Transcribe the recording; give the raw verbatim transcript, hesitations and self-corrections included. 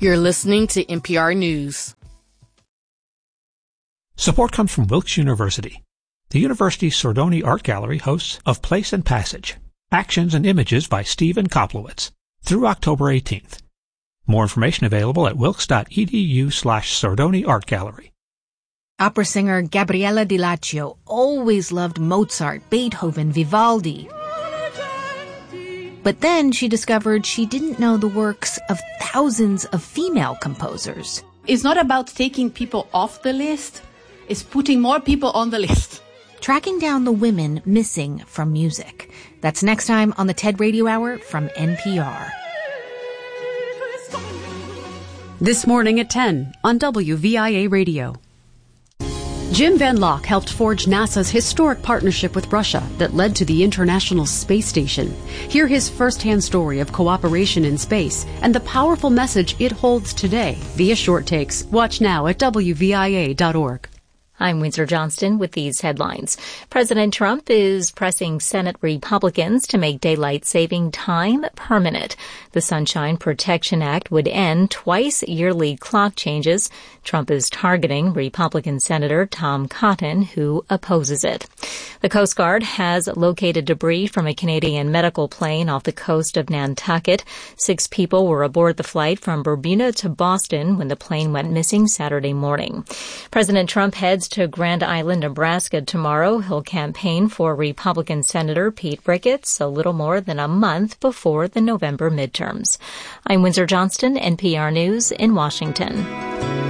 You're listening to N P R News. Support comes from Wilkes University. The university's Sordoni Art Gallery hosts Of Place and Passage, Actions and Images by Stephen Koplowitz, through October eighteenth. More information available at wilkes.edu slash Sordoni Art Gallery. Opera singer Gabriella Di Laccio always loved Mozart, Beethoven, Vivaldi. But then she discovered she didn't know the works of thousands of female composers. It's not about taking people off the list. It's putting more people on the list. Tracking down the women missing from music. That's next time on the TED Radio Hour from N P R. This morning at ten on W V I A Radio. Jim Van Locke helped forge NASA's historic partnership with Russia that led to the International Space Station. Hear his first-hand story of cooperation in space and the powerful message it holds today via short takes. Watch now at W V I A dot org. I'm Windsor Johnston with these headlines. President Trump is pressing Senate Republicans to make daylight saving time permanent. The Sunshine Protection Act would end twice-yearly clock changes. Trump is targeting Republican Senator Tom Cotton, who opposes it. The Coast Guard has located debris from a Canadian medical plane off the coast of Nantucket. Six people were aboard the flight from Bermuda to Boston when the plane went missing Saturday morning. President Trump heads to Grand Island, Nebraska tomorrow. He'll campaign for Republican Senator Pete Ricketts a little more than a month before the November midterms. I'm Windsor Johnston, N P R News in Washington.